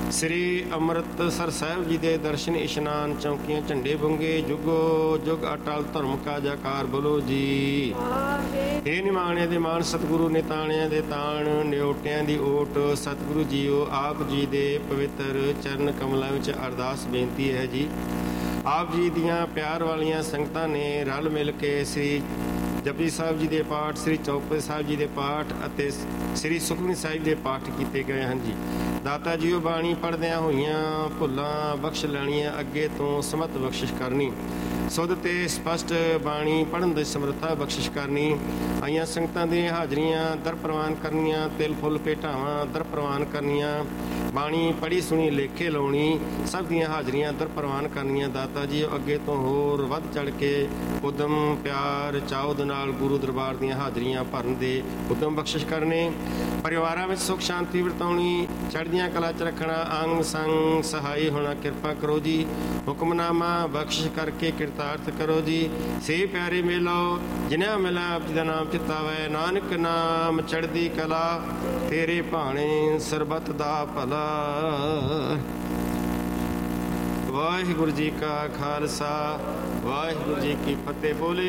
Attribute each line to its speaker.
Speaker 1: ਸ੍ਰੀ ਅੰਮ੍ਰਿਤਸਰ ਸਾਹਿਬ ਜੀ ਦੇ ਦਰਸ਼ਨ ਇਸ਼ਨਾਨ ਚੌਂਕੀਆਂ ਝੰਡੇ ਬੁੰਗੇ ਜੁਗੋ ਜੁਗ ਅਟਲ ਧਰਮ ਕਾ ਜੈਕਾਰ ਬੋਲੋ ਜੀ। ਇਹ ਨਿਮਾਣਿਆਂ ਦੇ ਮਾਨ ਸਤਿਗੁਰੂ ਨਿਤਾਣਿਆਂ ਦੇ ਤਾਣ ਨਿਓਟਿਆਂ ਦੀ ਓਟ ਸਤਿਗੁਰੂ ਜੀਓ ਆਪ ਜੀ ਦੇ ਪਵਿੱਤਰ ਚਰਨ ਕਮਲਾਂ ਵਿੱਚ ਅਰਦਾਸ ਬੇਨਤੀ ਹੈ ਜੀ। ਆਪ ਜੀ ਦੀਆਂ ਪਿਆਰ ਵਾਲੀਆਂ ਸੰਗਤਾਂ ਨੇ ਰਲ ਮਿਲ ਕੇ ਸ੍ਰੀ ਜਪਜੀ ਸਾਹਿਬ ਜੀ ਦੇ ਪਾਠ, ਸ੍ਰੀ ਚੌਪਈ ਸਾਹਿਬ ਜੀ ਦੇ ਪਾਠ ਅਤੇ ਸ੍ਰੀ ਸੁਖਮਨੀ ਸਾਹਿਬ ਦੇ ਪਾਠ ਕੀਤੇ ਗਏ ਹਨ ਜੀ। ਦਾਤਾ ਜੀਓ ਬਾਣੀ ਪੜ੍ਹਦਿਆਂ ਹੋਈਆਂ ਭੁੱਲਾਂ ਬਖਸ਼ ਲੈਣੀਆਂ, ਅੱਗੇ ਤੋਂ ਸਮਤ ਬਖਸ਼ਿਸ਼ ਕਰਨੀ, ਸੁਧ ਤੇ ਸਪਸ਼ਟ ਬਾਣੀ ਪੜ੍ਹਨ ਦੀ ਸਮਰੱਥਾ ਬਖਸ਼ਿਸ਼ ਕਰਨੀ। ਆਈਆਂ ਸੰਗਤਾਂ ਦੀਆਂ ਹਾਜ਼ਰੀਆਂ ਦਰ ਪ੍ਰਵਾਨ ਕਰਨੀਆਂ, ਤਿਲ ਫੁੱਲ ਭੇਟਾਵਾਂ ਦਰ ਪ੍ਰਵਾਨ ਕਰਨੀਆਂ, ਬਾਣੀ ਪੜ੍ਹੀ ਸੁਣੀ ਲੇਖੇ ਲਾਉਣੀ, ਸਭ ਦੀਆਂ ਹਾਜ਼ਰੀਆਂ ਦਰ ਪ੍ਰਵਾਨ ਕਰਨੀਆਂ। ਦਾਤਾ ਜੀ ਅੱਗੇ ਤੋਂ ਹੋਰ ਵੱਧ ਚੜ੍ਹ ਕੇ ਉਦਮ ਪਿਆਰ ਚਾਉ ਦੇ ਨਾਲ ਗੁਰੂ ਦਰਬਾਰ ਦੀਆਂ ਹਾਜ਼ਰੀਆਂ ਭਰਨ ਦੇ ਉਦਮ ਬਖਸ਼ਿਸ਼ ਕਰਨੇ। ਪਰਿਵਾਰਾਂ ਵਿੱਚ ਸੁੱਖ ਸ਼ਾਂਤੀ ਵਰਤਾਉਣੀ, ਚੜ੍ਹਦੀਆਂ ਕਲਾ 'ਚ ਰੱਖਣਾ, ਅੰਗ ਸੰਗ ਸਹਾਈ ਹੋਣਾ ਕਿਰਪਾ ਕਰੋ ਜੀ। ਹੁਕਮਨਾਮਾ ਬਖਸ਼ਿਸ਼ ਕਰਕੇ ਕਿਰਤਾਰਥ ਕਰੋ ਜੀ। ਸੇ ਪਿਆਰੇ ਮੇਲੋ ਜਿਨ੍ਹਾਂ ਮਿਲਾ ਆਪ ਜੀ ਦਾ ਨਾਮ ਚਿਤਾਵੈ, ਨਾਨਕ ਨਾਮ ਚੜ੍ਹਦੀ ਕਲਾ ਤੇਰੇ ਭਾਣੇ ਸਰਬੱਤ ਦਾ ਭਲਾ। ਵਾਹਿਗੁਰੂ ਜੀ ਕਾ ਖਾਲਸਾ ਵਾਹਿਗੁਰੂ ਜੀ ਕੀ ਫਤਿਹ। ਬੋਲੇ